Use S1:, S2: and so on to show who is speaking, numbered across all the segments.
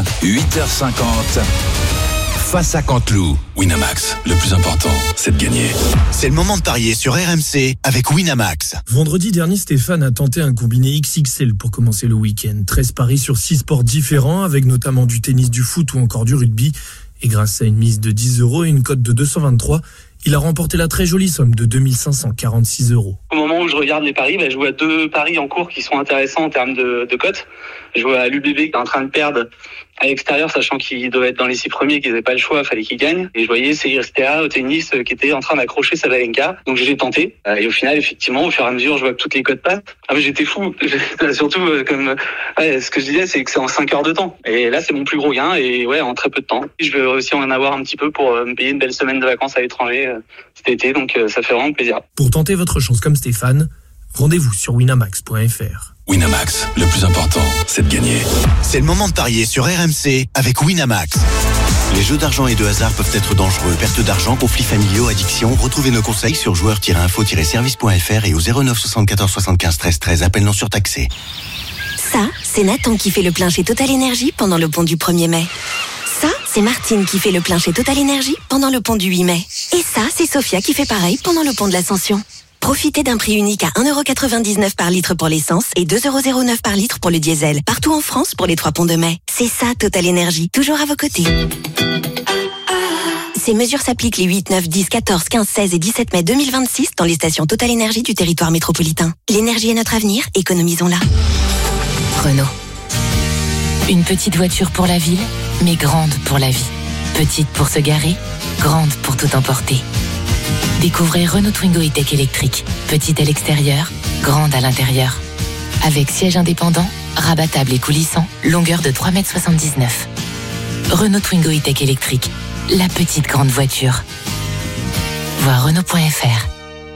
S1: 8h50. Face à Canteloup. Winamax, le plus important, c'est de gagner.
S2: C'est le moment de parier sur RMC avec Winamax.
S3: Vendredi dernier, Stéphane a tenté un combiné XXL pour commencer le week-end. 13 paris sur 6 sports différents, avec notamment du tennis, du foot ou encore du rugby. Et grâce à une mise de 10 € et une cote de 223, il a remporté la très jolie somme de 2546 €.
S4: Au moment où je regarde les paris, je vois 2 paris en cours qui sont intéressants en termes de cotes. Je vois l'UBB qui est en train de perdre à l'extérieur, sachant qu'il doit être dans les 6 premiers, qu'ils n'avaient pas le choix, il fallait qu'il gagne. Et je voyais CSTA au tennis qui était en train d'accrocher Sabalenka. Donc j'ai tenté. Et au final, effectivement, au fur et à mesure, je vois que toutes les cotes passent. Mais j'étais fou. Surtout, ce que je disais, c'est que c'est en 5 heures de temps. Et là, c'est mon plus gros gain. Et en très peu de temps. Je vais aussi en avoir un petit peu pour me payer une belle semaine de vacances à l'étranger cet été. Donc ça fait vraiment plaisir.
S3: Pour tenter votre chance comme Stéphane, rendez-vous sur winamax.fr.
S1: Winamax, le plus important, c'est de gagner.
S2: C'est le moment de parier sur RMC avec Winamax. Les jeux d'argent et de hasard peuvent être dangereux. Perte d'argent, conflits familiaux, addiction. Retrouvez nos conseils sur joueurs-info-service.fr et au 09 74 75 13 13. Appel non surtaxé.
S5: Ça, c'est Nathan qui fait le plein chez Total Énergie pendant le pont du 1er mai. Ça, c'est Martine qui fait le plein chez Total Énergie pendant le pont du 8 mai. Et ça, c'est Sophia qui fait pareil pendant le pont de l'Ascension. Profitez d'un prix unique à 1,99 € par litre pour l'essence et 2,09 € par litre pour le diesel. Partout en France pour les 3 ponts de mai. C'est ça, Total Énergie. Toujours à vos côtés. Ces mesures s'appliquent les 8, 9, 10, 14, 15, 16 et 17 mai 2026 dans les stations Total Énergie du territoire métropolitain. L'énergie est notre avenir, économisons-la.
S6: Renault. Une petite voiture pour la ville, mais grande pour la vie. Petite pour se garer, grande pour tout emporter. Découvrez Renault Twingo E-Tech électrique. Petite à l'extérieur, grande à l'intérieur. Avec siège indépendant, rabattable et coulissant, longueur de 3,79 m. Renault Twingo E-Tech électrique. La petite grande voiture. Voir Renault.fr.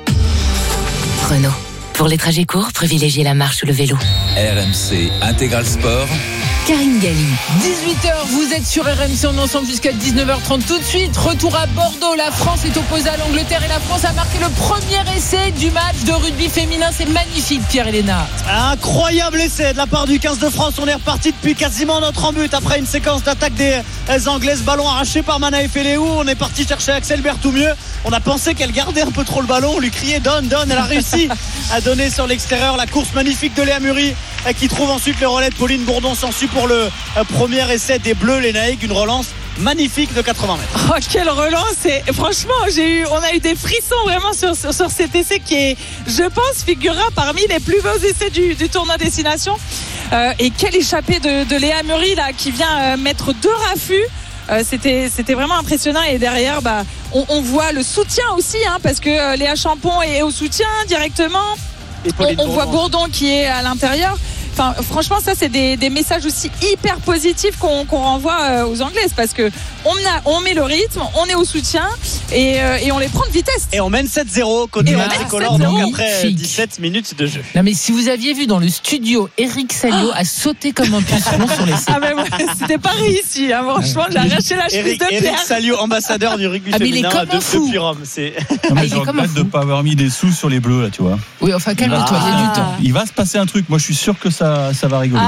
S6: Renault. Pour les trajets courts, privilégiez la marche ou le vélo.
S1: RMC Intégral Sport.
S6: Karine Galli.
S7: 18h, vous êtes sur RMC, on est ensemble jusqu'à 19h30 tout de suite. Retour à Bordeaux, la France est opposée à l'Angleterre et la France a marqué le premier essai du match de rugby féminin. C'est magnifique, Pierre-Elena.
S8: Incroyable essai de la part du 15 de France. On est reparti depuis quasiment notre en but après une séquence d'attaque des Anglaises. Ballon arraché par Mana Efeleou. On est parti chercher Axel Berthoumieux. On a pensé qu'elle gardait un peu trop le ballon. On lui criait donne. Elle a réussi à donner sur l'extérieur. La course magnifique de Léa Muri qui trouve ensuite le relais de Pauline Bourdon. S'en suit pour le premier essai des Bleus, les Naïcs. Une relance magnifique de 80 mètres.
S9: Oh, quelle relance! Et franchement, on a eu des frissons vraiment sur cet essai qui est, je pense, figurera parmi les plus beaux essais du tournoi destination. Et quel échappé de Léa Muri là, qui vient mettre 2 raffus. C'était vraiment impressionnant. Et derrière, on voit le soutien aussi, parce que Léa Champon est au soutien directement. On voit Bourdon qui est à l'intérieur. Enfin, franchement, ça, c'est des messages aussi hyper positifs qu'on renvoie aux Anglaises, parce que on met le rythme, on est au soutien et on les prend de vitesse.
S8: Et on mène 7-0 côté tricolore, donc après 17 minutes de jeu.
S7: Non, mais si vous aviez vu dans le studio, Eric Salio a sauté comme un puceron sur les
S9: Ah, mais c'était pas réussi, franchement, j'ai arraché la chemise de Pierre.
S8: Eric Salio, ambassadeur du rugby féminin depuis Rome.
S10: Mais je regrette de ne pas avoir mis des sous sur les Bleus, là, tu vois.
S7: Oui, enfin, calme-toi, il y a du temps.
S10: Il va se passer un truc. Moi, je suis sûr que ça va rigoler.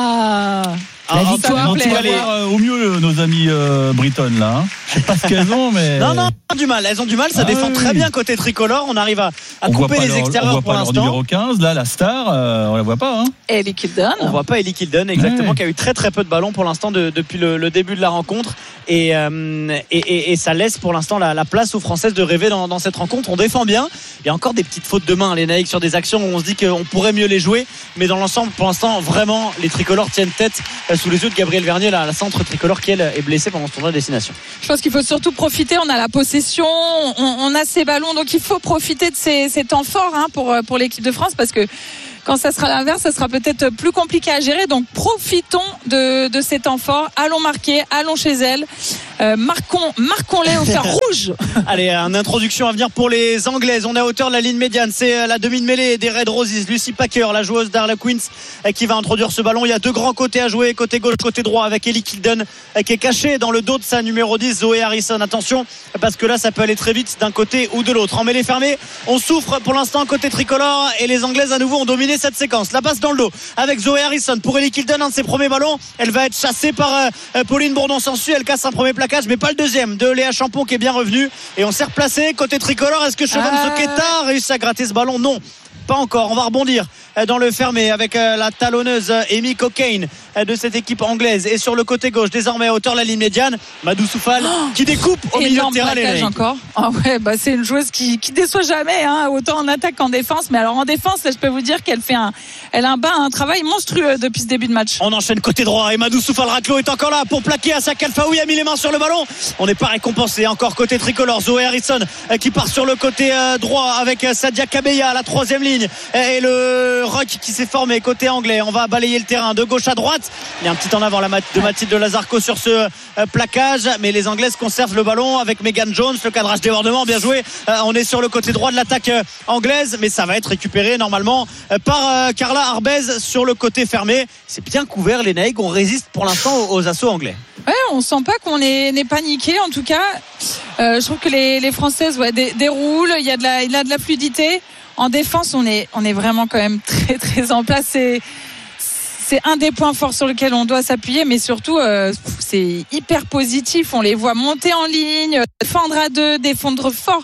S7: La victoire,
S10: on va voir au mieux nos amis bretonnes là. Je sais pas ce qu'elles ont, mais
S8: non, elles ont du mal. Ça défend très bien côté tricolore. On arrive à couper les extérieurs pour l'instant.
S10: On voit pas leur numéro 15 là, la star, on la voit pas.
S9: Ellie Kildon.
S8: On voit pas Ellie Kildon exactement, qui a eu très très peu de ballons pour l'instant depuis le début de la rencontre. Et ça laisse pour l'instant la place aux Françaises de rêver dans cette rencontre. On défend bien. Il y a encore des petites fautes de main, les Naïcs, sur des actions où on se dit qu'on pourrait mieux les jouer. Mais dans l'ensemble, pour l'instant, vraiment, les tricolores tiennent tête sous les yeux de Gabriel Vernier, la centre tricolore qui elle est blessée pendant ce tournoi de destination.
S9: Je pense qu'il faut surtout profiter. On a la possession, on a ces ballons, donc il faut profiter de ces temps forts pour l'équipe de France, parce que quand ça sera l'inverse, ça sera peut-être plus compliqué à gérer. Donc profitons de ces temps forts. Allons marquer, allons chez elles. Marquons-les au fer rouge.
S8: Allez, une introduction à venir pour les Anglaises. On est à hauteur de la ligne médiane. C'est la demi de mêlée des Red Roses. Lucy Packer, la joueuse d'Harlequins, qui va introduire ce ballon. Il y a deux grands côtés à jouer, côté gauche, côté droit, avec Ellie Kilden qui est cachée dans le dos de sa numéro 10, Zoé Harrison. Attention, parce que là, ça peut aller très vite d'un côté ou de l'autre. En mêlée fermée, on souffre pour l'instant côté tricolore et les Anglaises à nouveau ont dominé cette séquence. La passe dans le dos avec Zoé Harrison pour Ellie Kilden, un de ses premiers ballons. Elle va être chassée par Pauline Bourdon-Sansu. Elle casse un premier plaquage, mais pas le deuxième de Léa Champon qui est bien revenue. Et on s'est replacé côté tricolore. Est-ce que Siobhan Soketa a réussi à gratter ce ballon? Non, pas encore. On va rebondir dans le fermé avec la talonneuse Amy Cockaine de cette équipe anglaise. Et sur le côté gauche, désormais à hauteur de la ligne médiane, Madou Soufal qui découpe au milieu de terrain.
S9: Encore. Ah ouais, c'est une joueuse qui déçoit jamais, hein, autant en attaque qu'en défense. Mais alors en défense, je peux vous dire qu'elle fait un travail monstrueux depuis ce début de match.
S8: On enchaîne côté droit et Madou Soufal Raclo est encore là pour plaquer à Assak Alfaoui, a mis les mains sur le ballon. On n'est pas récompensé. Encore côté tricolore, Zoé Harrison qui part sur le côté droit avec Sadia Kabeya à la troisième ligne et le rock qui s'est formé côté anglais. On va balayer le terrain de gauche à droite. Il y a un petit en avant de Mathilde Lazarco sur ce plaquage, mais les Anglaises conservent le ballon avec Megan Jones. Le cadrage débordement, bien joué. On est sur le côté droit de l'attaque anglaise, mais ça va être récupéré normalement par Carla Arbez sur le côté fermé. C'est bien couvert les Naïgs. On résiste pour l'instant aux assauts anglais.
S9: Ouais, on sent pas qu'on est paniqué en tout cas. Je trouve que les Françaises déroulent. Il y a de la fluidité. En défense, on est vraiment quand même très très en place. C'est un des points forts sur lesquels on doit s'appuyer, mais surtout c'est hyper positif. On les voit monter en ligne, défendre à deux, défendre fort,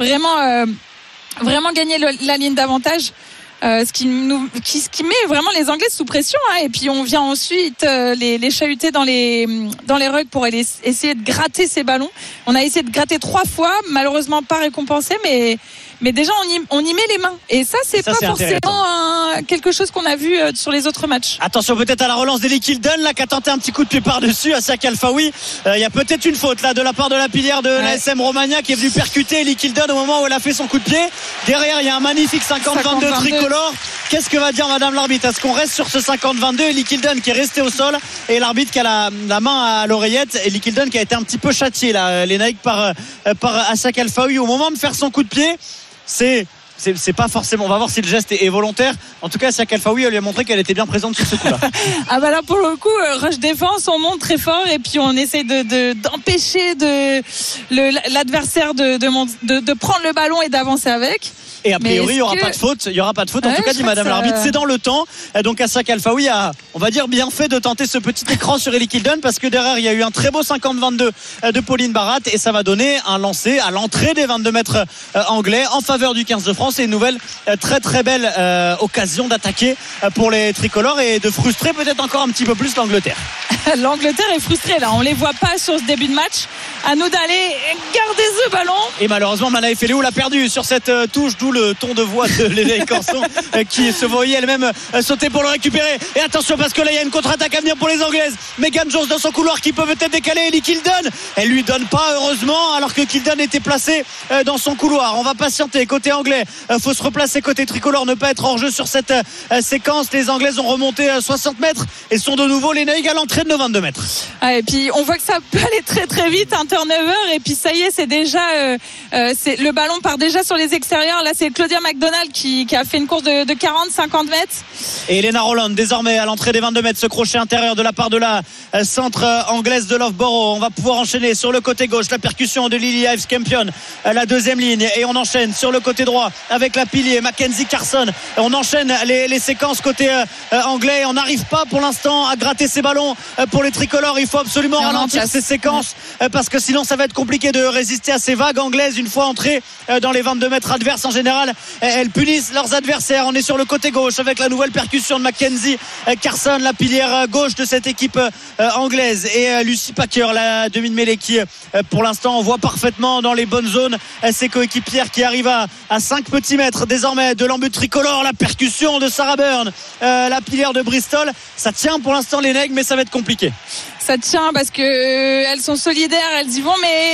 S9: vraiment gagner la ligne d'avantage. Ce qui met vraiment les Anglais sous pression, hein. Et puis on vient ensuite les chahuter dans les rugs pour essayer de gratter ces ballons. On a essayé de gratter 3 fois, malheureusement pas récompensé, mais déjà on y met les mains, et ça c'est pas forcément quelque chose qu'on a vu sur les autres matchs.
S8: Attention peut-être à la relance d'Ellie Kilden là, qui a tenté un petit coup de pied par-dessus à Assak Alfaoui. Il y a peut-être une faute là de la part de la pilière de l'ASM Romagna qui est venue percuter Ellie Kilden au moment où elle a fait son coup de pied. Derrière il y a un magnifique 50-22 tricolore. Qu'est-ce que va dire madame l'arbitre? Est-ce qu'on reste sur ce 50-22? Ellie Kilden qui est restée au sol et l'arbitre qui a la main à l'oreillette. Ellie Kilden qui a été un petit peu châtiée là, les Naïgs par Assak Alfaoui au moment de faire son coup de pied. C'est pas forcément, on va voir si le geste est volontaire. En tout cas, Assak Alfaoui, elle lui a montré qu'elle était bien présente sur ce coup-là.
S9: Ah bah là pour le coup, rush défense, on monte très fort et puis on essaie d'empêcher l'adversaire de prendre le ballon et d'avancer avec.
S8: Et a priori, il n'y aura pas de faute. Il y aura pas de faute. En tout cas, dit madame l'arbitre, c'est dans le temps. Donc, Assak Alfaoui a, on va dire, bien fait de tenter ce petit écran sur Ellie Kilden, parce que derrière, il y a eu un très beau 50-22 de Pauline Barat, et ça va donner un lancer à l'entrée des 22 mètres anglais en faveur du 15 de France. Et une nouvelle très très belle occasion d'attaquer pour les tricolores et de frustrer peut-être encore un petit peu plus l'Angleterre.
S9: L'Angleterre est frustrée là. On les voit pas sur ce début de match. À nous d'aller garder ce ballon.
S8: Et malheureusement, Manaï Feléou l'a perdu sur cette touche, d'où le ton de voix de Léna Corson qui se voyait elle-même sauter pour le récupérer. Et attention, parce que là il y a une contre-attaque à venir pour les Anglaises. Megan Jones dans son couloir qui peut peut-être décaler Ellie Kilden. Elle lui donne pas, heureusement, alors que Kilden était placé dans son couloir. On va patienter côté anglais. Faut se replacer côté tricolore, ne pas être hors jeu sur cette séquence. Les Anglaises ont remonté 60 mètres et sont de nouveau les Naïgs à l'entrée de nos 22 mètres.
S9: Ah, et puis on voit que ça peut aller très très vite, un turnover, et puis ça y est, c'est déjà le ballon part déjà sur les extérieurs. Là c'est Claudia McDonald qui a fait une course de 40-50 mètres.
S8: Et Elena Roland désormais à l'entrée des 22 mètres, ce crochet intérieur de la part de la centre anglaise de Loughborough. On va pouvoir enchaîner sur le côté gauche, la percussion de Lily Ives Campion, la deuxième ligne, et on enchaîne sur le côté droit avec la pilier Mackenzie Carson. On enchaîne les séquences côté anglais. On n'arrive pas pour l'instant à gratter ces ballons pour les tricolores. Il faut absolument ralentir ces séquences parce que sinon ça va être compliqué de résister à ces vagues anglaises une fois entrées dans les 22 mètres adverses. En général, elles punissent leurs adversaires. On est sur le côté gauche avec la nouvelle percussion de Mackenzie Carson, la pilière gauche de cette équipe anglaise, et Lucy Packer, la demi de mêlée, qui pour l'instant voit parfaitement dans les bonnes zones ses coéquipières qui arrivent à 5 petits mètres désormais de l'embut tricolore. La percussion de Sarah Byrne, la pilière de Bristol. Ça tient pour l'instant les Nègres, mais ça va être compliqué.
S9: Ça tient parce que elles sont solidaires, elles y vont, mais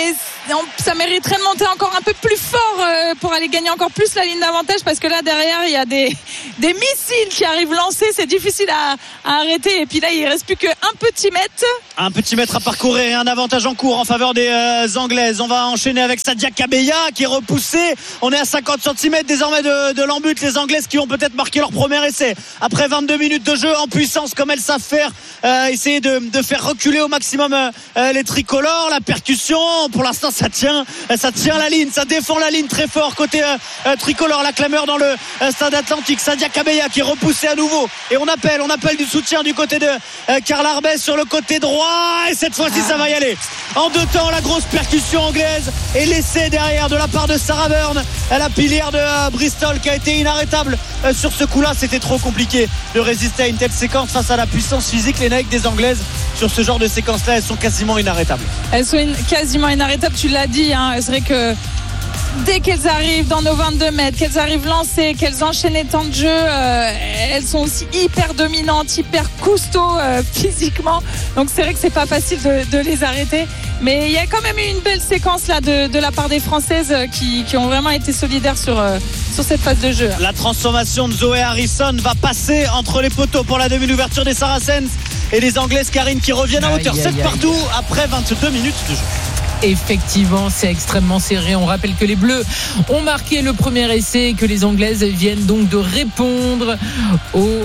S9: ça mériterait de monter encore un peu plus fort pour aller gagner encore plus la ligne d'avantage, parce que là derrière il y a des missiles qui arrivent lancés, c'est difficile à arrêter, et puis là il reste plus qu'un petit mètre
S8: à parcourir et un avantage en cours en faveur des Anglaises. On va enchaîner avec Sadia Kabeya qui est repoussée. On est à 50 cm désormais de l'embut. Les Anglaises qui vont peut-être marquer leur premier essai après 22 minutes de jeu en puissance, comme elles savent faire, essayer de faire reculer au maximum les tricolores. La percussion, pour l'instant ça tient la ligne, ça défend la ligne très fort côté tricolore. La clameur dans le stade Atlantique. Sadia Kabeya qui est repoussée à nouveau, et on appelle du soutien du côté de Karl Arbès sur le côté droit, et cette fois-ci ça va y aller en deux temps. La grosse percussion anglaise et l'essai derrière de la part de Sarah Byrne, la pilière de Bristol, qui a été inarrêtable sur ce coup-là. C'était trop compliqué de résister à une telle séquence face à la puissance physique. Les naïcs des Anglaises sur ce genre de séquence-là, elles sont quasiment inarrêtables.
S9: Elles sont quasiment inarrêtables, tu l'as dit, hein. C'est vrai que dès qu'elles arrivent dans nos 22 mètres, qu'elles arrivent lancées, qu'elles enchaînent les temps de jeu, elles sont aussi hyper dominantes, hyper costauds physiquement. Donc c'est vrai que c'est pas facile de les arrêter. Mais il y a quand même eu une belle séquence là de la part des Françaises qui ont vraiment été solidaires sur cette phase de jeu.
S8: La transformation de Zoé Harrison va passer entre les poteaux pour la demi-ouverture des Saracens, et les Anglaises, Karine, qui reviennent à hauteur 7 partout après 22 minutes de jeu.
S7: Effectivement, c'est extrêmement serré. On rappelle que les Bleus ont marqué le premier essai et que les Anglaises viennent donc de répondre aux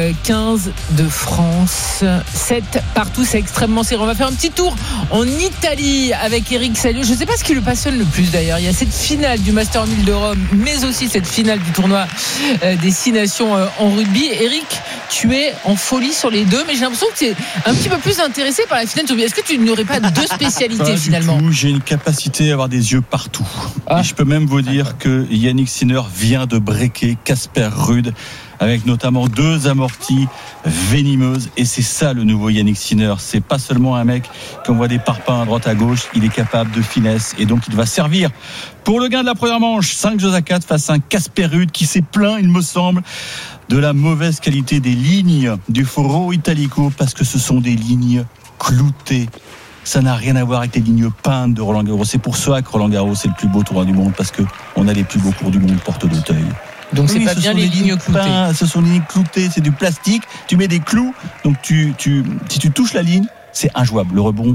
S7: 15 de France. 7 partout, c'est extrêmement serré. On va faire un petit tour en Italie avec Eric Salio. Je ne sais pas ce qui le passionne le plus d'ailleurs. Il y a cette finale du Master 1000 de Rome, mais aussi cette finale du tournoi des 6 nations en rugby. Eric, tu es en folie sur les deux, mais j'ai l'impression que tu es un petit peu plus intéressé par la finale de rugby. Est-ce que tu n'aurais pas deux spécialités finalement?
S10: J'ai une capacité à avoir des yeux partout. Et je peux même vous dire que Yannick Sinner vient de breaker Casper Ruud, avec notamment 2 amorties venimeuses. Et c'est ça le nouveau Yannick Sinner. C'est pas seulement un mec qui envoie des parpaings à droite à gauche. Il est capable de finesse, et donc il va servir pour le gain de la première manche. 5-4 face à un Casper Ruud qui s'est plaint, il me semble, de la mauvaise qualité des lignes du Foro Italico, parce que ce sont des lignes cloutées. Ça n'a rien à voir avec les lignes peintes de Roland Garros. C'est pour ça que Roland Garros c'est le plus beau tournoi du monde, parce qu'on a les plus beaux cours du monde porte d'Auteuil.
S7: Donc c'est pas bien les lignes cloutées.
S10: Ce sont des lignes cloutées, c'est du plastique. Tu mets des clous, donc si tu touches la ligne, c'est injouable. Le rebond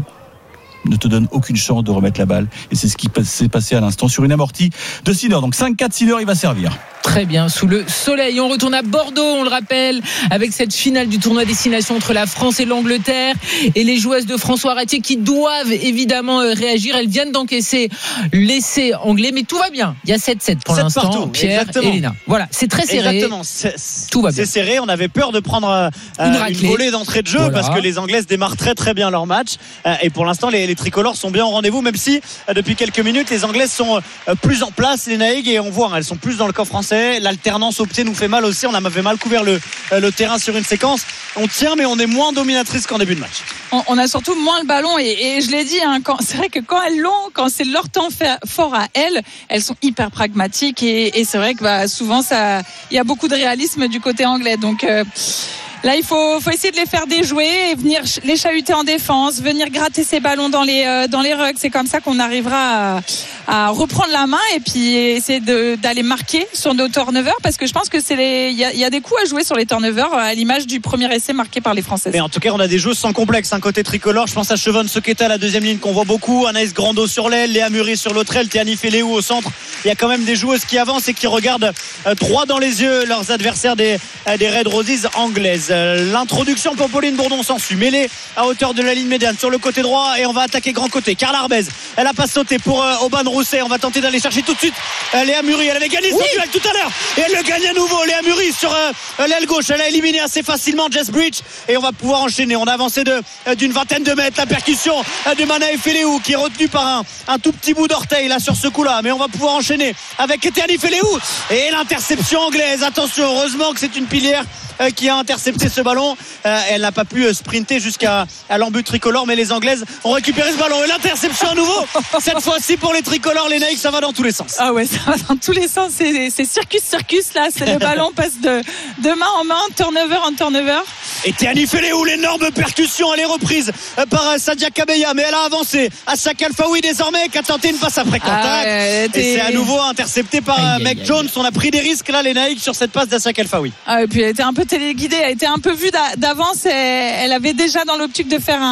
S10: ne te donne aucune chance de remettre la balle, et c'est ce qui s'est passé à l'instant sur une amortie de Sinner. Donc 5-4 Sinner, il va servir.
S7: Très bien, sous le soleil. On retourne à Bordeaux, on le rappelle, avec cette finale du tournoi Destination entre la France et l'Angleterre, et les joueuses de François Ratier qui doivent évidemment réagir. Elles viennent d'encaisser l'essai anglais, mais tout va bien. Il y a 7-7 pour l'instant, partout, Pierre
S8: exactement.
S7: Et Léna. Voilà, c'est très serré.
S8: Exactement.
S7: Tout va bien.
S8: C'est serré, on avait peur de prendre une volée d'entrée de jeu, voilà, parce que les Anglaises démarrent très très bien leur match, et pour l'instant les tricolores sont bien au rendez-vous, même si depuis quelques minutes les Anglaises sont plus en place, les naïgs, et on voit, elles sont plus dans le camp français. L'alternance au pied nous fait mal aussi. On avait mal couvert le terrain sur une séquence. On tient, mais on est moins dominatrice qu'en début de match.
S9: On a surtout moins le ballon, et je l'ai dit, hein, c'est vrai que quand elles l'ont, quand c'est leur temps fort à elles sont hyper pragmatiques, et c'est vrai que souvent il y a beaucoup de réalisme du côté anglais. Donc là, il faut essayer de les faire déjouer et venir les chahuter en défense, venir gratter ces ballons dans les rugs. C'est comme ça qu'on arrivera à reprendre la main, et puis essayer d'aller marquer sur nos turnovers, parce que je pense que il y a des coups à jouer sur les turnovers, à l'image du premier essai marqué par les Françaises.
S8: Mais en tout cas, on a des joueuses sans complexe, un côté tricolore. Je pense à Chevonne Soqueta, la deuxième ligne qu'on voit beaucoup, Anaïs Grando sur l'aile, Léa Muri sur l'autre aile, Théani Féléou au centre. Il y a quand même des joueuses qui avancent et qui regardent droit dans les yeux leurs adversaires des Red Roses anglaises. L'introduction pour Pauline Bourdon s'ensuit, mêlée à hauteur de la ligne médiane sur le côté droit, et on va attaquer grand côté. Karl Arbès, elle a pas sauté pour Aubin Rousset. On va tenter d'aller chercher tout de suite Léa Muri. Elle avait gagné son duel tout à l'heure, et elle le gagne à nouveau. Léa Muri sur l'aile gauche, elle a éliminé assez facilement Jess Bridge, et on va pouvoir enchaîner. On a avancé d'une vingtaine de mètres. La percussion de Manae Féléou qui est retenue par un tout petit bout d'orteil là sur ce coup-là, mais on va pouvoir enchaîner avec Théani Féléou, et l'interception anglaise. Attention, heureusement que c'est une pilière qui a intercepté ce ballon. Elle n'a pas pu sprinter jusqu'à l'embut tricolore, mais les Anglaises ont récupéré ce ballon et l'interception à nouveau. Cette fois-ci pour les tricolores, les Naïcs, ça va dans tous les sens.
S9: Ah ouais, ça va dans tous les sens. C'est circus là. C'est le ballon passe de main en main, turnover en turnover.
S8: Et Théani Féléou, l'énorme percussion, elle est reprise par Sadia Kabeya, mais elle a avancé. Assak Alfaoui désormais qui a tenté une passe après contact. Et c'est à nouveau intercepté par Meg Jones. On a pris des risques là, les Naïcs, sur cette passe d'Assak Alfaoui.
S9: Et puis elle était un peu téléguidée, elle était un peu vue d'avance. Elle avait déjà dans l'optique de faire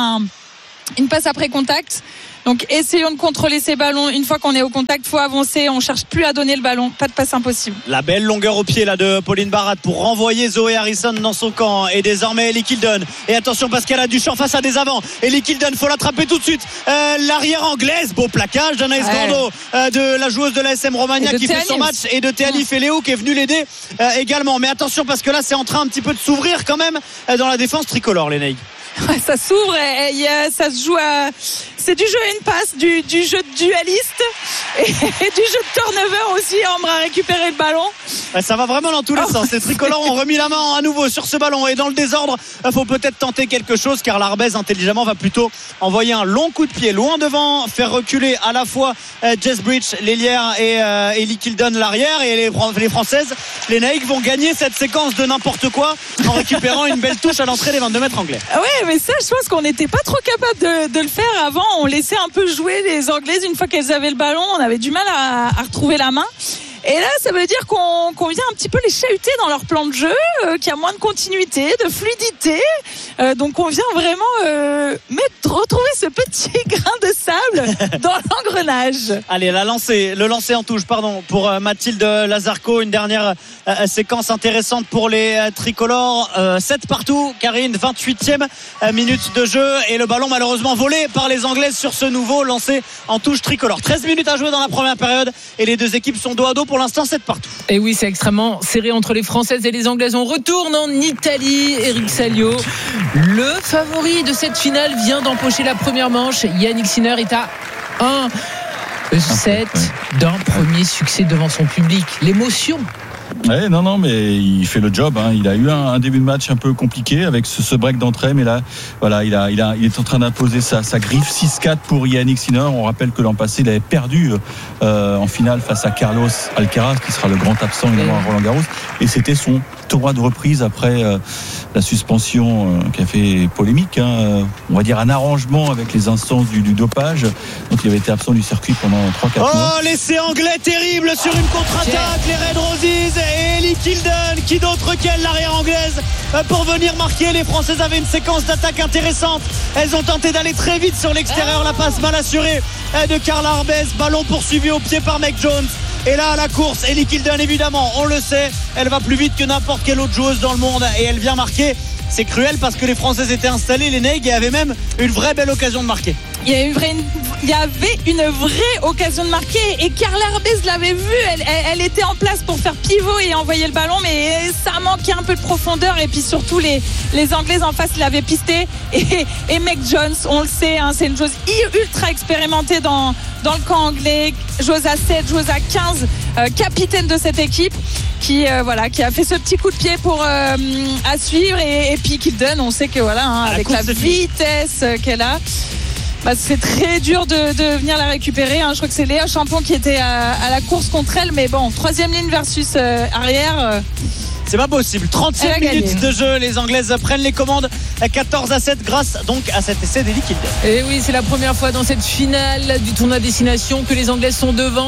S9: une passe après contact. Donc essayons de contrôler ces ballons. Une fois qu'on est au contact, faut avancer. On cherche plus à donner le ballon. Pas de passe impossible.
S8: La belle longueur au pied là de Pauline Barat pour renvoyer Zoé Harrison dans son camp. Et désormais Ellie Kilden. Et attention parce qu'elle a du champ face à des avants. Ellie Kilden, faut l'attraper tout de suite. L'arrière anglaise, beau plaquage d'Anaïs Gordo, de la joueuse de l'ASM Romagna qui fait son match, et de Théani Féléou qui est venu l'aider également. Mais attention parce que là c'est en train un petit peu de s'ouvrir quand même dans la défense tricolore, les Naïcs.
S9: Ça s'ouvre et ça se joue à... C'est du jeu à une passe, du jeu de dualiste et du jeu de turnover aussi. Ambre a récupéré le ballon.
S8: Ça va vraiment dans tous les sens. Les tricolores ont remis la main à nouveau sur ce ballon, et dans le désordre, il faut peut-être tenter quelque chose, car l'Arbèze intelligemment va plutôt envoyer un long coup de pied loin devant, faire reculer à la fois Jess Bridge, l'ailière, et Ellie Kilden, l'arrière, et les Françaises, les Naïcs, vont gagner cette séquence de n'importe quoi en récupérant une belle touche à l'entrée des 22 mètres anglais.
S9: Ouais, mais ça, je pense qu'on n'était pas trop capable de le faire avant. On laissait un peu jouer les Anglaises. Une fois qu'elles avaient le ballon, on avait du mal à retrouver la main. Et là, ça veut dire qu'on vient un petit peu les chahuter dans leur plan de jeu, qu'il y a moins de continuité, de fluidité. Donc on vient vraiment retrouver ce petit grain de sable dans l'engrenage.
S8: Allez, le lancer en touche, pour Mathilde Lazarco. Une dernière séquence intéressante pour les tricolores. 7 partout, Karine, 28e minute de jeu, et le ballon malheureusement volé par les Anglaises sur ce nouveau lancer en touche tricolore. 13 minutes à jouer dans la première période, et les deux équipes sont dos à dos pour l'instant, 7 partout.
S7: Et oui, c'est extrêmement serré entre les Françaises et les Anglaises. On retourne en Italie. Eric Salio, le favori de cette finale, vient d'empocher la première manche. Yannick Sinner est à 1-7 d'un premier succès devant son public. L'émotion.
S10: Ouais, non, mais il fait le job. Il a eu un début de match un peu compliqué avec ce break d'entrée, mais là, voilà, il est en train d'imposer sa griffe. 6-4 pour Yannick Sinner. On rappelle que l'an passé, il avait perdu en finale face à Carlos Alcaraz, qui sera le grand absent évidemment à Roland-Garros, et c'était son tournoi de reprise après la suspension qui a fait polémique. On va dire un arrangement avec les instances du dopage. Donc il avait été absent du circuit pendant 3-4 mois.
S8: Oh, l'essai anglais terrible sur une contre-attaque. Les Red Roses et Ellie Kilden, qui d'autre qu'elle, l'arrière anglaise, pour venir marquer. Les Françaises avaient une séquence d'attaque intéressante. Elles ont tenté d'aller très vite sur l'extérieur. La passe mal assurée de Carla Arbèze. Ballon poursuivi au pied par Meg Jones. Et là, à la course, Ellie Kilden, évidemment, on le sait, elle va plus vite que n'importe quelle autre joueuse dans le monde, et elle vient marquer. C'est cruel parce que les Françaises étaient installées, les Naïcs, et avaient même une vraie belle occasion de marquer.
S9: Il y avait une vraie occasion de marquer, et Carla Arbèze l'avait vu. Elle était en place pour faire pivot et envoyer le ballon, mais ça manquait un peu de profondeur, et puis surtout les Anglaises en face l'avaient pisté, et Meg Jones, on le sait, c'est une joueuse ultra expérimentée dans le camp anglais, joueuse à 7, joueuse à 15, capitaine de cette équipe, qui a fait ce petit coup de pied pour à suivre, et puis Kilden, on sait que avec la vitesse qu'elle a, c'est très dur de venir la récupérer. Je crois que c'est Léa Champon qui était à la course contre elle, mais bon, troisième ligne versus arrière.
S8: C'est pas possible. 30e minute de jeu, les Anglaises prennent les commandes, 14-7 grâce donc à cet essai d'Ellie Kilden.
S7: Et oui, c'est la première fois dans cette finale du tournoi Destination que les Anglaises sont devant,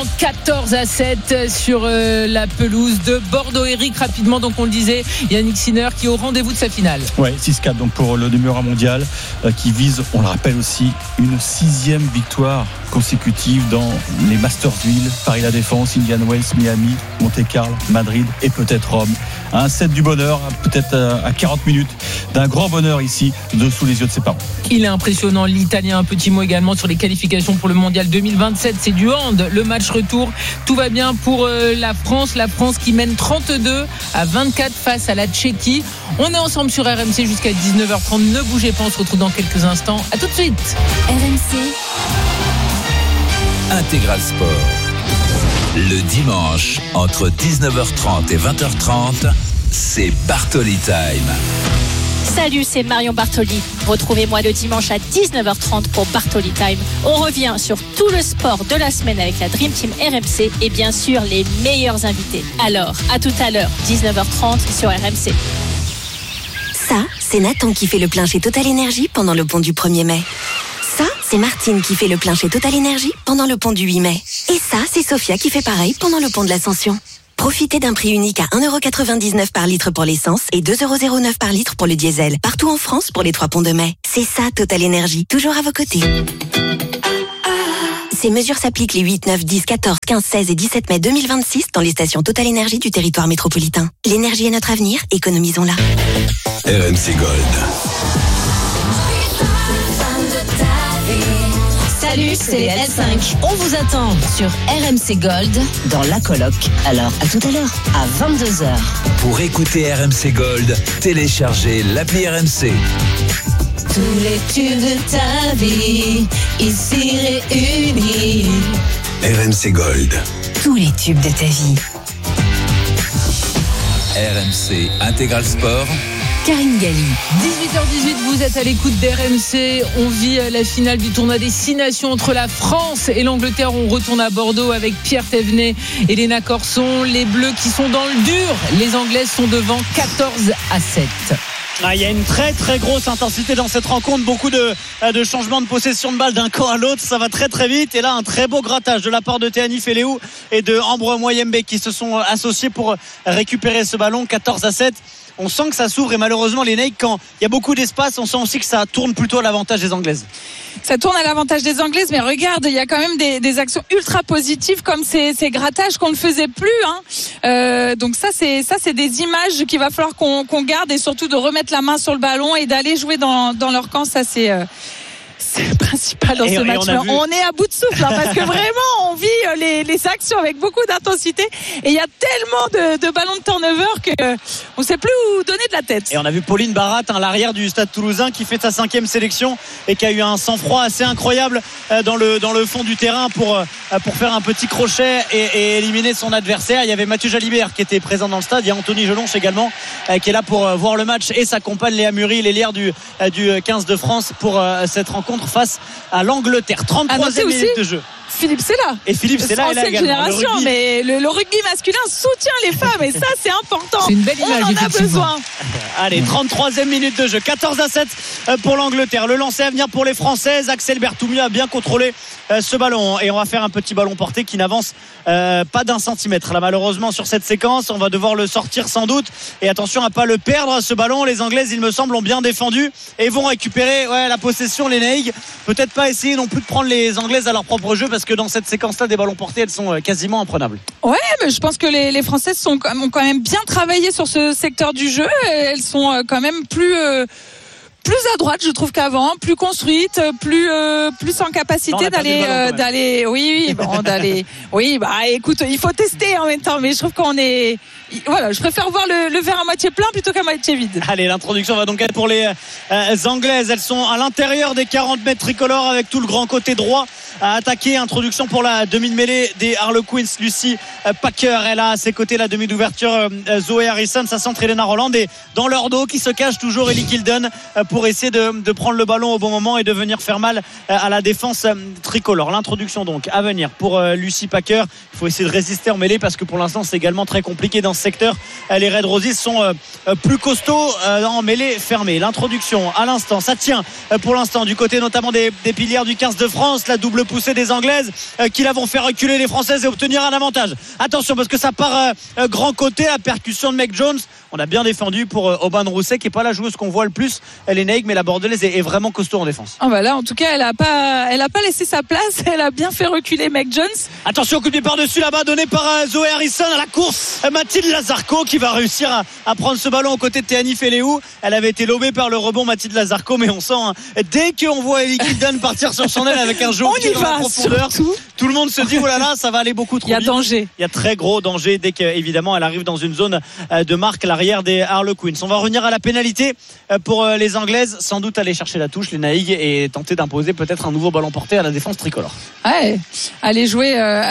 S7: 14-7 sur la pelouse de Bordeaux. Eric, rapidement, donc on le disait, Yannick Sinner qui est au rendez-vous de sa finale.
S10: Ouais, 6-4 donc pour le numéro 1 mondial, qui vise, on le rappelle aussi, une 6e victoire consécutive dans les Masters d'Huile, Paris La Défense, Indian Wells, Miami, Monte-Carlo, Madrid et peut-être Rome. Un set du bonheur, peut-être à 40 minutes d'un grand bonheur ici, sous les yeux de ses parents.
S7: Il est impressionnant, l'Italien. Un petit mot également sur les qualifications pour le Mondial 2027. C'est du hand, le match retour. Tout va bien pour la France qui mène 32-24 face à la Tchéquie. On est ensemble sur RMC jusqu'à 19h30. Ne bougez pas, on se retrouve dans quelques instants. À tout de suite.
S5: RMC
S1: Intégral Sport. Le dimanche, entre 19h30 et 20h30, c'est Bartoli Time.
S11: Salut, c'est Marion Bartoli. Retrouvez-moi le dimanche à 19h30 pour Bartoli Time. On revient sur tout le sport de la semaine avec la Dream Team RMC et bien sûr les meilleurs invités. Alors, à tout à l'heure, 19h30 sur RMC.
S5: Ça, c'est Nathan qui fait le plein chez Total Énergie pendant le pont du 1er mai. Ça, c'est Martine qui fait le plein chez Total Énergie pendant le pont du 8 mai. Et ça, c'est Sophia qui fait pareil pendant le pont de l'Ascension. Profitez d'un prix unique à 1,99€ par litre pour l'essence et 2,09€ par litre pour le diesel. Partout en France pour les 3 ponts de mai. C'est ça, Total Énergie. Toujours à vos côtés. Ces mesures s'appliquent les 8, 9, 10, 14, 15, 16 et 17 mai 2026 dans les stations Total Énergie du territoire métropolitain. L'énergie est notre avenir, économisons-la.
S1: RMC Gold.
S12: Salut, c'est les L5. On vous attend sur RMC Gold dans la coloc. Alors, à tout à l'heure, à 22h.
S1: Pour écouter RMC Gold, téléchargez l'appli RMC.
S12: Tous les tubes de ta vie, ici réunis.
S1: RMC Gold.
S12: Tous les tubes de ta vie.
S1: RMC Intégral Sport.
S12: Karine Galli.
S7: 18h18, vous êtes à l'écoute d'RMC. On vit la finale du tournoi des 6 nations entre la France et l'Angleterre. On retourne à Bordeaux avec Pierre Thévenet et Léna Corson. Les Bleus qui sont dans le dur. Les Anglaises sont devant 14-7.
S8: Il y a une très très grosse intensité dans cette rencontre, beaucoup de changements de possession de balle d'un camp à l'autre, ça va très très vite. Et là un très beau grattage de la part de Théani Feleou et de Ambroise Moyembe qui se sont associés pour récupérer ce ballon. 14-7. On sent que ça s'ouvre et malheureusement les Nakes, quand il y a beaucoup d'espace, on sent aussi que ça tourne plutôt à l'avantage des Anglaises.
S9: Ça tourne à l'avantage des Anglaises, mais regarde, il y a quand même des actions ultra positives comme ces grattages qu'on ne faisait plus. Donc ça c'est des images qu'il va falloir qu'on garde et surtout de remettre la main sur le ballon et d'aller jouer dans leur camp. Ça c'est le principal dans ce match. On est à bout de souffle parce que vraiment on vit les actions avec beaucoup d'intensité et il y a tellement de ballons de turnover qu'on ne sait plus où donner de la tête.
S8: Et on a vu Pauline Barat, l'arrière du Stade Toulousain, qui fait sa 5e sélection et qui a eu un sang-froid assez incroyable dans le fond du terrain pour faire un petit crochet et éliminer son adversaire. Il y avait Mathieu Jalibert qui était présent dans le stade. Il y a Anthony Gelonche également qui est là pour voir le match et sa compagne Léa Muri, l'ailière du 15 de France pour cette rencontre face à l'Angleterre. 33e minute de jeu.
S9: Philippe Sella.
S8: Et Philippe Sella est là également.
S9: Génération, mais le rugby masculin soutient les femmes et ça c'est important.
S7: C'est une belle image.
S9: On en a besoin.
S8: Allez, 33e minute de jeu, 14-7 pour l'Angleterre. Le lancer à venir pour les Françaises. Axel Berthoumieux a bien contrôlé ce ballon et on va faire un petit ballon porté qui n'avance pas d'1 centimètre. Là malheureusement sur cette séquence, on va devoir le sortir sans doute et attention à pas le perdre ce ballon. Les Anglaises, il me semble, ont bien défendu et vont récupérer la possession. Les Naïgs, peut-être pas essayer non plus de prendre les Anglaises à leur propre jeu parce que dans cette séquence-là des ballons portés, elles sont quasiment imprenables.
S9: Ouais, mais je pense que les Françaises ont quand même bien travaillé sur ce secteur du jeu. Elles sont quand même plus à droite, je trouve, qu'avant, plus construite, plus en capacité d'aller. Oui, écoute, il faut tester en même temps, mais je trouve qu'on est. Voilà, je préfère voir le verre à moitié plein plutôt qu'à moitié vide.
S8: Allez, l'introduction va donc être pour les Anglaises. Elles sont à l'intérieur des 40 mètres tricolores avec tout le grand côté droit à attaquer. Introduction pour la demi de mêlée des Harlequins, Lucy Packer. Elle a à ses côtés la demi d'ouverture Zoé Harrison. Ça centre Elena Roland et dans leur dos qui se cache toujours Ellie Kilden pour essayer de prendre le ballon au bon moment et de venir faire mal à la défense tricolore. L'introduction donc à venir pour Lucy Packer. Il faut essayer de résister en mêlée parce que pour l'instant c'est également très compliqué dans ce secteur. Les Red Roses sont plus costauds en mêlée fermée. L'introduction à l'instant, ça tient pour l'instant du côté notamment des pilières du 15 de France. La double poussée des Anglaises qui la vont faire reculer les Françaises et obtenir un avantage. Attention parce que ça part grand côté, la percussion de Meg Jones. On a bien défendu pour Aubin Rousset qui n'est pas la joueuse qu'on voit le plus. Elle est naïve mais la bordelaise est vraiment costaud en défense.
S9: Là en tout cas elle a pas laissé sa place. Elle a bien fait reculer Meg Jones.
S8: Attention, coup de pied par-dessus là-bas donné par Zoé Harrison à la course. Mathilde Lazarco qui va réussir à prendre ce ballon aux côtés de Théani Feleou. Elle avait été lobée par le rebond Mathilde Lazarco, mais on sent dès qu'on voit Ellie Kilden partir sur son aile avec un jeu qui est dans la profondeur, tout le monde se dit oh là là, ça va aller beaucoup trop vite.
S9: Il y a danger.
S8: Il y a très gros danger dès qu'évidemment elle arrive dans une zone de marque. La l'arrière des Harlequins. On va revenir à la pénalité pour les Anglaises, sans doute aller chercher la touche, les Naïg, et tenter d'imposer peut-être un nouveau ballon porté à la défense tricolore.
S9: Ouais, aller jouer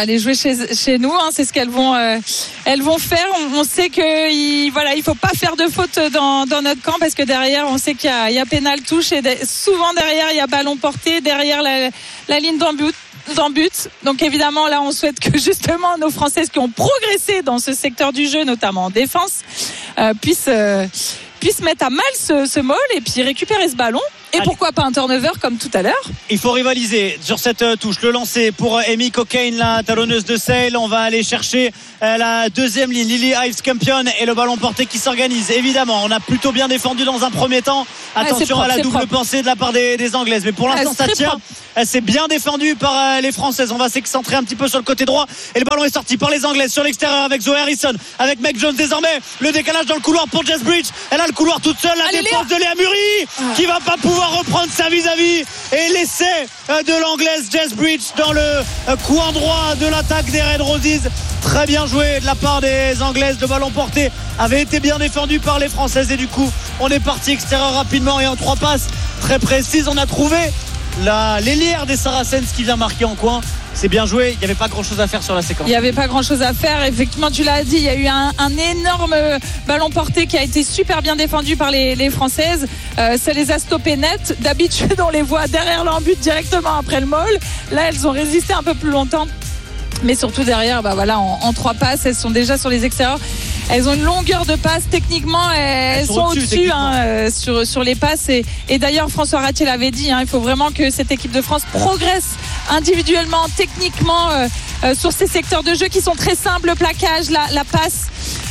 S9: chez nous, hein, c'est ce qu'elles vont faire. On sait que il faut pas faire de faute dans notre camp, parce que derrière on sait qu'il y a pénal touche, et souvent derrière il y a ballon porté derrière la ligne d'en but. Donc évidemment là on souhaite que justement nos Françaises qui ont progressé dans ce secteur du jeu, notamment en défense, puissent mettre à mal ce maul et puis récupérer ce ballon. Et pourquoi pas un turnover comme tout à l'heure.
S8: Il faut rivaliser sur cette touche. Le lancer pour Amy Cockain, la talonneuse de Sale. On va aller chercher la deuxième ligne, Lily Ives Campion, et le ballon porté qui s'organise. Évidemment, on a plutôt bien défendu dans un premier temps. Attention à la double pensée de la part des Anglaises. Mais pour l'instant, ça tient. C'est bien défendu par les Françaises. On va s'excentrer un petit peu sur le côté droit. Et le ballon est sorti par les Anglaises sur l'extérieur avec Zoé Harrison, avec Meg Jones désormais. Le décalage dans le couloir pour Jess Bridge. Elle a le couloir toute seule. La défense de Léa Muri qui va pas pouvoir reprendre sa vis-à-vis, et l'essai de l'anglaise Jess Bridge dans le coin droit de l'attaque des Red Roses. Très bien joué de la part des Anglaises. Le ballon porté avait été bien défendu par les Françaises, et du coup on est parti extérieur rapidement et en 3 passes très précises. On a trouvé l'ailière des Saracens qui vient marquer en coin. C'est bien joué, il n'y avait pas grand chose à faire sur la séquence.
S9: Il n'y avait pas grand chose à faire, effectivement, tu l'as dit, il y a eu un énorme ballon porté qui a été super bien défendu par les Françaises. Ça les a stoppés net. D'habitude on les voit derrière leur but directement après le maul. Là elles ont résisté un peu plus longtemps, mais surtout derrière, en 3 passes elles sont déjà sur les extérieurs. Elles ont une longueur de passe, techniquement elles sont au-dessus sur les passes, et d'ailleurs François Ratier l'avait dit, il faut vraiment que cette équipe de France progresse individuellement, techniquement, sur ces secteurs de jeu qui sont très simples, le plaquage, la passe.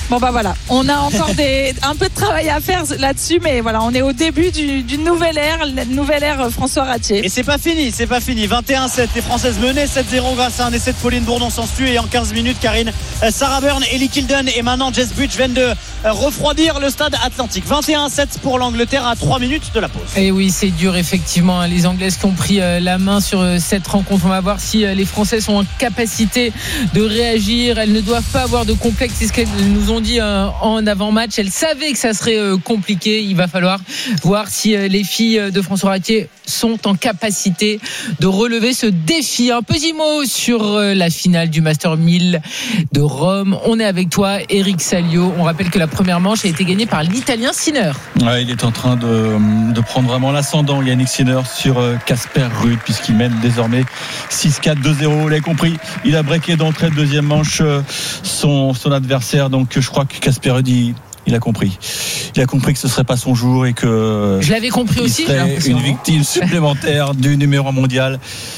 S9: On a encore un peu de travail à faire là-dessus, mais voilà, on est au début d'une nouvelle ère François Ratier.
S8: Et c'est pas fini. 21-7, les Françaises menaient 7-0 grâce à un essai de Pauline Bourdon sans stu, et en 15 minutes, Sarah Byrne, Ellie Kilden et maintenant Jess Bridge viennent de refroidir le stade Atlantique. 21-7 pour l'Angleterre à 3 minutes de la pause.
S7: Et oui, c'est dur effectivement, les Anglaises qui ont pris la main sur cette rencontre. On va voir si les Françaises sont en capacité de réagir. Elles ne doivent pas avoir de complexe, c'est ce qu'elles nous ont dit en avant-match. Elles savaient que ça serait compliqué. Il va falloir voir si les filles de François Ratier sont en capacité de relever ce défi. Un petit mot sur la finale du Master 1000 de Rome. On est avec toi, Eric Salio. On rappelle que la première manche a été gagnée par l'Italien Sinner.
S10: Ouais, il est en train de prendre vraiment l'ascendant, Yannick Sinner, sur Casper Ruud, puisqu'il mène désormais 6-4, 2-0. Vous l'avez compris, il a breaké d'entrée de deuxième manche son adversaire. Donc je crois que Casper Ruud, il a compris. Il a compris que ce ne serait pas son jour, et que
S7: je l'avais compris aussi.
S10: Serait une victime supplémentaire du numéro 1 mondial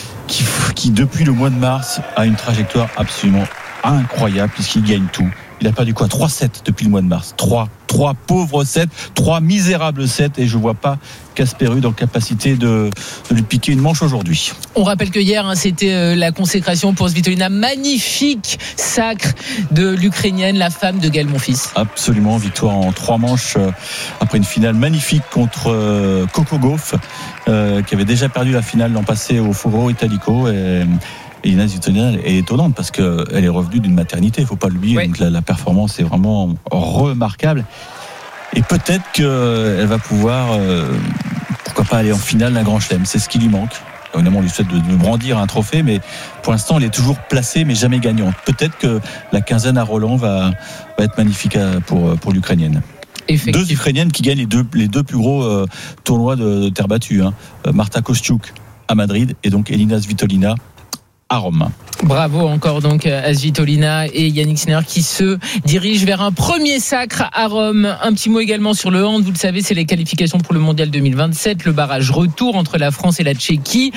S10: qui depuis le mois de mars a une trajectoire absolument incroyable, puisqu'il gagne tout. Il a perdu 3 sets depuis le mois de mars. 3 pauvres sets, 3 misérables sets, et je ne vois pas Casper Ruud en capacité de lui piquer une manche aujourd'hui.
S7: On rappelle que hier, c'était la consécration pour Svitolina. Magnifique sacre de l'Ukrainienne, la femme de Gaël Monfils.
S10: Absolument, victoire en 3 manches après une finale magnifique contre Coco Gauff, qui avait déjà perdu la finale l'an passé au Foro Italico. Et Ina Svitolina est étonnante parce qu'elle est revenue d'une maternité, il ne faut pas l'oublier. Oui. Donc la performance est vraiment remarquable. Et peut-être qu'elle va pouvoir, pourquoi pas, aller en finale d'un Grand Chelem. C'est ce qui lui manque. Évidemment, on lui souhaite de brandir un trophée, mais pour l'instant, elle est toujours placée, mais jamais gagnante. Peut-être que la quinzaine à Roland va être magnifique pour l'Ukrainienne. 2 Ukrainiennes qui gagnent les deux plus gros tournois de terre battue. Marta Kostyuk à Madrid, et donc Elina Svitolina à Rome.
S7: Bravo encore donc à Svitolina et Yannick Sinner qui se dirigent vers un premier sacre à Rome. Un petit mot également sur le hand. Vous le savez, c'est les qualifications pour le mondial 2027. Le barrage retour entre la France et la Tchéquie.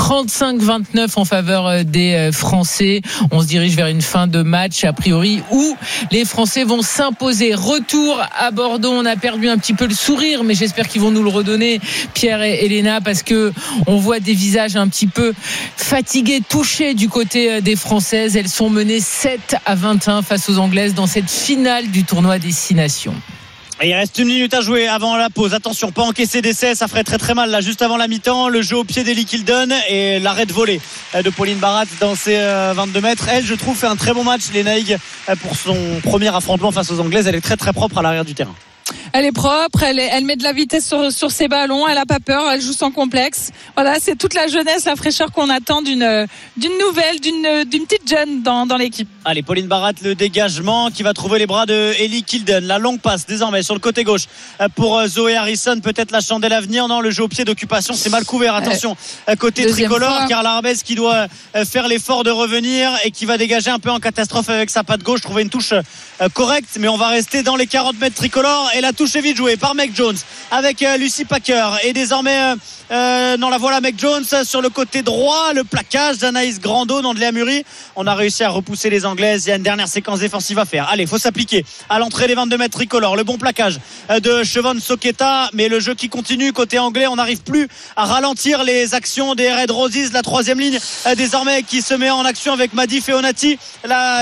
S7: 35-29 en faveur des Français. On se dirige vers une fin de match a priori où les Français vont s'imposer. Retour à Bordeaux. On a perdu un petit peu le sourire, mais j'espère qu'ils vont nous le redonner, Pierre et Elena, parce que on voit des visages un petit peu fatigués, touchés du côté des Françaises. Elles sont menées 7-21 face aux Anglaises dans cette finale du tournoi Destination.
S8: Et il reste 1 minute à jouer avant la pause. Attention, pas encaisser d'essai, ça ferait très très mal là juste avant la mi-temps. Le jeu au pied d'Ellie Kilden et l'arrêt de volée de Pauline Barat dans ses 22 mètres. Elle, je trouve, fait un très bon match, les Naïg, pour son premier affrontement face aux Anglaises. Elle est très très propre à l'arrière du terrain.
S9: Elle est propre, elle met de la vitesse sur ses ballons, elle a pas peur, elle joue sans complexe. Voilà, c'est toute la jeunesse, la fraîcheur qu'on attend d'une nouvelle, d'une petite jeune dans l'équipe.
S8: Allez, Pauline Barat, le dégagement qui va trouver les bras de Ellie Kilden. La longue passe désormais sur le côté gauche pour Zoé Harrison, peut-être la chandelle à venir. Non, le jeu au pied d'occupation, c'est mal couvert. Attention, côté tricolore, car Arbès qui doit faire l'effort de revenir et qui va dégager un peu en catastrophe avec sa patte gauche, trouver une touche correcte, mais on va rester dans les 40 mètres tricolore. Et la touche est vite jouée par Meg Jones avec Lucy Packer. Et désormais, non, la voilà, Meg Jones sur le côté droit. Le plaquage d'Anaïs Grando dans de Léa Muri. On a réussi à repousser les Anglaises. Il y a une dernière séquence défensive à faire. Allez, faut s'appliquer à l'entrée des 22 mètres tricolore. Le bon plaquage de Chevon Soketa, mais le jeu qui continue côté anglais. On n'arrive plus à ralentir les actions des Red Roses. La troisième ligne désormais qui se met en action avec Madi Feonati. La